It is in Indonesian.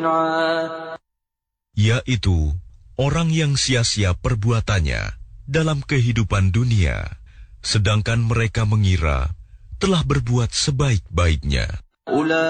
yaitu orang yang sia-sia perbuatannya dalam kehidupan dunia, sedangkan mereka mengira telah berbuat sebaik-baiknya.